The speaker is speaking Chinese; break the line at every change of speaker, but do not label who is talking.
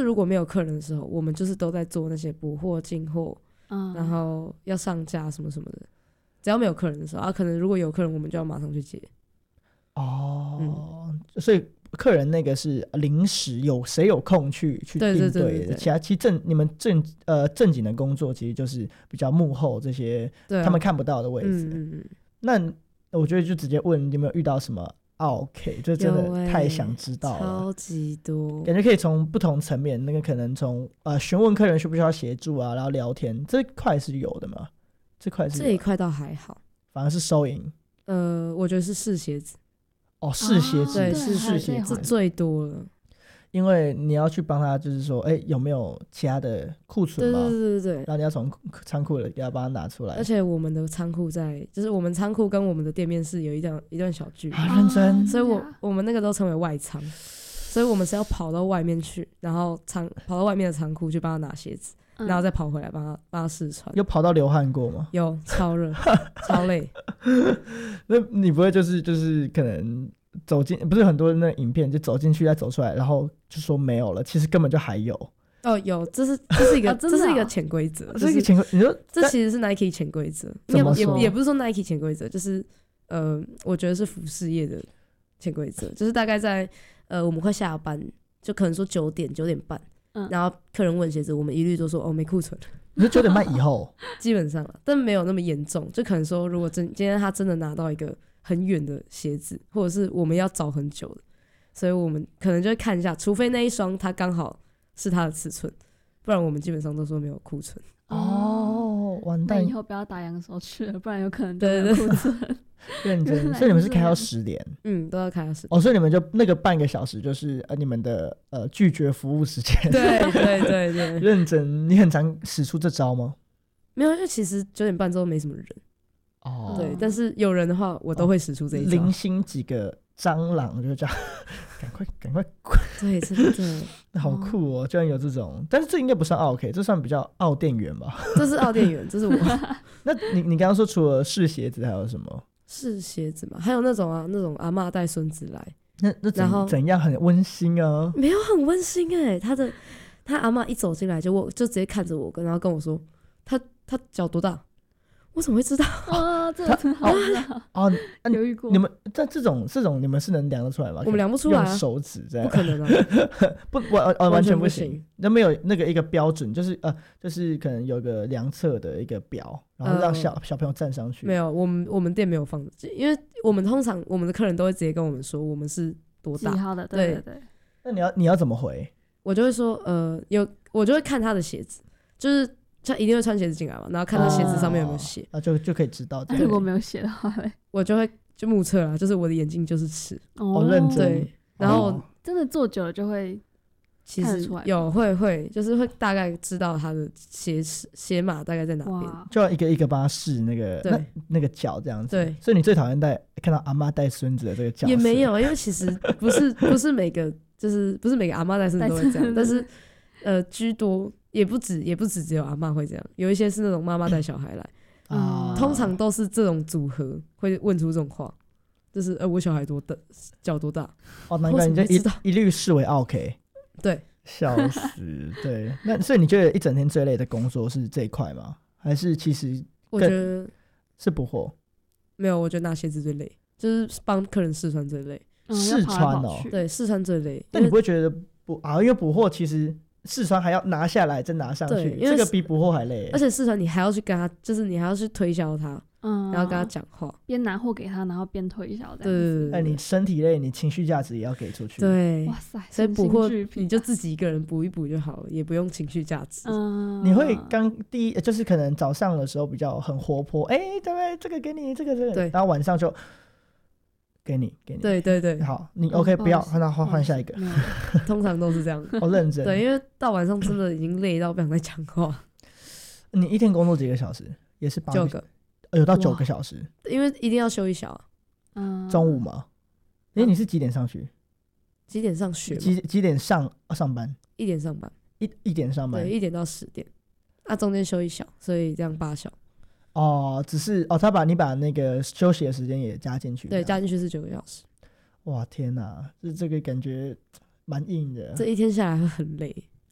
如果没有客人的时候，我们就是都在做那些补货进货，然后要上架什么什么的。只要没有客人的时候可能如果有客人，我们就要马上去接。
所以客人那个是临时谁有空去应对的。其实你们正经的工作其实就是比较幕后这些他们看不到的位置。那我觉得就直接问有没有遇到什么OK， 就真的太想知道了，
超级多，
感觉可以从不同层面，那个可能从询问客人需不需要协助然后聊天，这块是有的吗？这
一块倒还好，
反而是收银。
我觉得是试鞋子。
试鞋子，
对，试鞋子最多了。
因为你要去帮他，就是说，有没有其他的库存吗？
对。
然后你要从仓库的要帮他拿出来。
而且我们的仓库就是我们仓库跟我们的店面是有一段小距离。
认真。
所以我们那个都称为外仓，所以我们是要跑到外面去，然后跑到外面的仓库去帮他拿鞋子，然后再跑回来帮他试穿。
有跑到流汗过吗？
有，超热，超累。
那你不会就是可能走进，不是很多那影片就走进去再走出来，然后就说没有了，其实根本就还有。
有，这是一个这是一个潜规则，
这是一个潜规则。你说
这其实是 Nike 潜规则，也不是说 Nike 潜规则，就是我觉得是服饰业的潜规则，就是大概在我们快下班，就可能说9点半，然后客人问鞋子，我们一律都说没库存。
你说9点半以后？
基本上但没有那么严重，就可能说如果今天他真的拿到一个很远的鞋子，或者是我们要找很久的，所以我们可能就会看一下，除非那一双它刚好是它的尺寸，不然我们基本上都说没有库存。
完蛋！
那以后不要打烊的时候去了，不然有可能都没有库存。
认真。所以你们是开到10点？
都要开到10点。
所以你们就那个半个小时就是你们的拒绝服务时间。
对。
认真。你很常使出这招吗？
没有，因为其实9点半之后没什么人。对，但是有人的话，我都会使出这一招。
零星几个蟑螂就这样，赶快
对，真的。
好酷哦！居然有这种，但是这应该不算OK，这算比较奥店员吧？
这是奥店员，这是我。
那你刚刚说除了试鞋子还有什么？
试鞋子嘛，还有那种阿嬷带孙子来，
那怎样很温馨啊？
没有很温馨他阿嬷一走进来就直接看着我，然后跟我说他脚多大？我怎么会知道？
这个很好有遇过。
你们这种你们是能量得出来吗？
我们量不出来
用手指这样？
不可能
完全不行。那没有那个一个标准，就是可能有个量测的一个表，然后让小朋友站上去。
没有，我们店没有放，因为我们通常我们的客人都会直接跟我们说我们是多大
几号的。对。
那你要怎么回？
我就会说我就会看他的鞋子，就是他一定会穿鞋子进来嘛，然后看他鞋子上面有没有写，
就可以知道。
如果没有写的话，
我就会目测就是我的眼睛就是尺。
认真。
对，然后
真的做久了就会看得出来。
有会就是会大概知道他的鞋码大概在哪边，
就要一个一个帮他试那个脚这样子。
对，
所以你最讨厌看到阿嬷带孙子的这个角色？
也没有，因为其实不是每个就是不是每个阿嬷带孙子都会这样，但是居多。也不止只有阿嬷会这样，有一些是那种妈妈带小孩来，通常都是这种组合会问出这种话，就是我小孩脚多大？
难怪你就一律视为 OK。
对，
笑死。对，那所以你觉得一整天最累的工作是这一块吗？还是其实
我觉得
是补货？
没有，我觉得拿鞋子最累，就是帮客人试穿最累。
试穿
对，试穿最累。
那你不会觉得因为补货其实试穿还要拿下来再拿上去，这个比补货还累。
而且试穿你还要去跟他，就是你还要去推销他，然后跟他讲话，
边拿货给他，然后边推销这样子。
对，
你身体累，你情绪价值也要给出去。
对，
哇塞，
所以补货你就自己一个人补一补就好了，也不用情绪价值。
你会第一就是可能早上的时候比较很活泼，对，这个给你，这个，对，然后晚上就给你。
对，
好，你 OK 不要，那换下一个。
通常都是这样。
认真。
对，因为到晚上真的已经累到不想再讲话。
你一天工作几个小时？也是
9个。
有到9个小时？
因为一定要休一小。
中午吗？你是几点上去？
几点上学？
几点上班
？1点上班。
1点上班。
对，1点到10点。中间休一小，所以这样8小。
只是你把那个休息的时间也加进去。
对，加进去是9个小时。
哇，天哪，这个感觉蛮硬的。
这一天下来会很累。